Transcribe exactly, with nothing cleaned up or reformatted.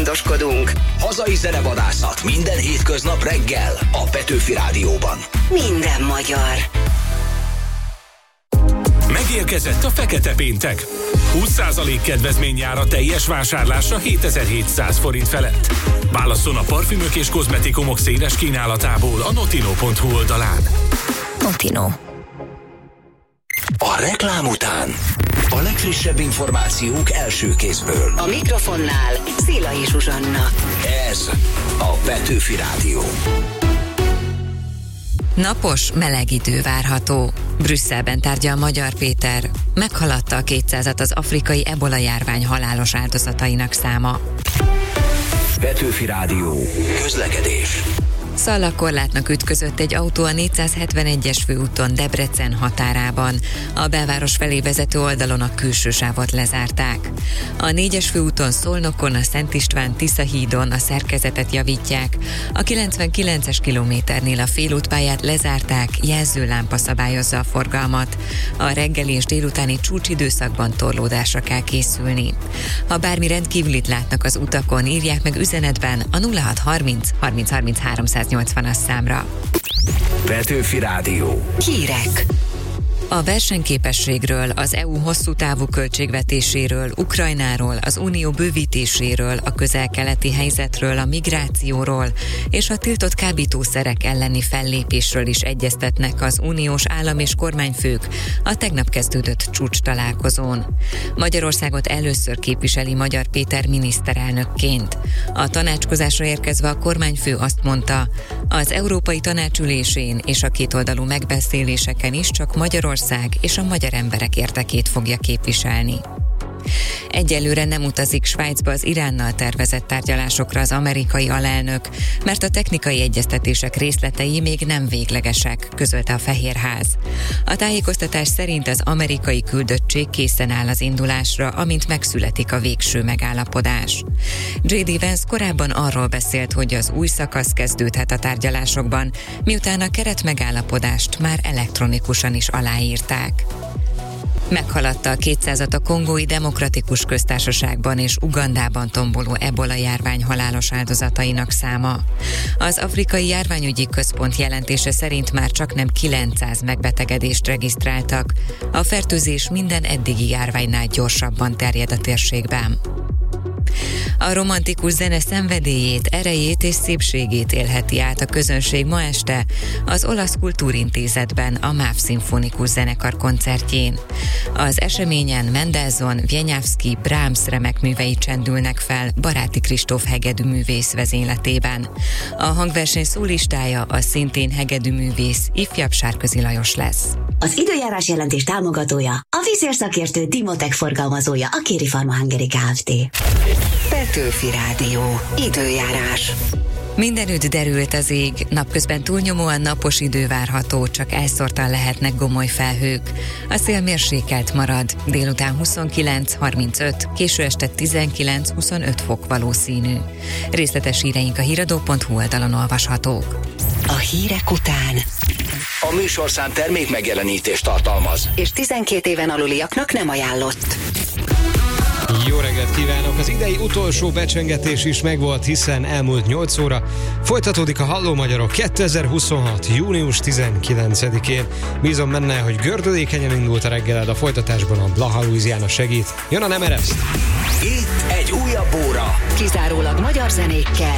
gondoskodunk. Hazai zenevadászat minden hétköznap reggel a Petőfi Rádióban. Minden magyar. Megérkezett a fekete péntek. húsz százalék kedvezmény jár a teljes vásárlásra hétezer-hétszáz forint felett. Válasszon a parfümök és kozmetikumok széles kínálatából a notino pont hu oldalán. Notino. A reklám után a legfrissebb információk első kézből. A mikrofonnál Szélai Zsuzsanna. Ez a Petőfi Rádió. Napos, meleg idő várható. Brüsszelben tárgyal Magyar Péter. Meghaladta a kétszázat az afrikai ebola járvány halálos áldozatainak száma. Petőfi Rádió. Közlekedés. Szalagkorlátnak ütközött egy autó a négyszázhetvenegyes főúton Debrecen határában. A belváros felé vezető oldalon a külső sávot lezárták. A négyes főúton Szolnokon, a Szent István Tisza hídon a szerkezetet javítják. A kilencvenkilences kilométernél a félútpályát lezárták, jelzőlámpa szabályozza a forgalmat. A reggeli és délutáni csúcsidőszakban torlódásra kell készülni. Ha bármi rendkívülit látnak az utakon, írják meg üzenetben a nulla hat harminc harminc harminc háromszáznyolcvanas számra. Petőfi Rádió. Hírek. A versenyképességről, az é u hosszú távú költségvetéséről, Ukrajnáról, az unió bővítéséről, a közel-keleti helyzetről, a migrációról és a tiltott kábítószerek elleni fellépésről is egyeztetnek az uniós állam- és kormányfők a tegnap kezdődött csúcs találkozón. Magyarországot először képviseli Magyar Péter miniszterelnökként. A tanácskozásra érkezve a kormányfő azt mondta, az Európai Tanács ülésén és a kétoldalú megbeszéléseken is csak Magyarország és a magyar emberek érdekét fogja képviselni. Egyelőre nem utazik Svájcba az Iránnal tervezett tárgyalásokra az amerikai alelnök, mert a technikai egyeztetések részletei még nem véglegesek, közölte a Fehérház. A tájékoztatás szerint az amerikai küldöttség készen áll az indulásra, amint megszületik a végső megállapodás. jé dé Vance korábban arról beszélt, hogy az új szakasz kezdődhet a tárgyalásokban, miután a keretmegállapodást már elektronikusan is aláírták. Meghaladta a kétszázat a Kongói Demokratikus Köztársaságban és Ugandában tomboló ebola járvány halálos áldozatainak száma. Az Afrikai Járványügyi Központ jelentése szerint már csaknem kilencszáz megbetegedést regisztráltak. A fertőzés minden eddigi járványnál gyorsabban terjed a térségben. A romantikus zene szenvedélyét, erejét és szépségét élheti át a közönség ma este az Olasz Kultúrintézetben a MÁV Szimfonikus Zenekar koncertjén. Az eseményen Mendelssohn, Wieniawski, Brahms remek művei csendülnek fel Baráti Kristóf hegedűművész vezényletében. A hangverseny szólistája a szintén hegedűművész ifjabb Sárközi Lajos lesz. Az időjárás jelentés támogatója, a vízérszakértő Timotech forgalmazója, a Kéri Pharma Hungary Kft. Petőfi Rádió. Időjárás. Mindenütt derült az ég, napközben túlnyomóan napos idő várható, csak elszórtan lehetnek gomoly felhők. A szél mérsékelt marad, délután huszonkilenc harmincöt, késő este tizenkilenc-huszonöt fok valószínű. Részletes híreink a híradó pont hu oldalon olvashatók. A hírek után A műsorszám termék megjelenítést tartalmaz, és tizenkét éven aluliaknak nem ajánlott. Jó reggelt kívánok! Az idei utolsó becsengetés is megvolt, hiszen elmúlt nyolc óra. Folytatódik a Halló Magyarok kétezer-huszonhat. június tizenkilencedikén. Bízom benne, hogy gördülékenyen indult a reggeled, a folytatásban a Blaha Louisiana segít. Jön a Nem Ereszt! itt egy újabb óra. Kizárólag magyar zenékkel,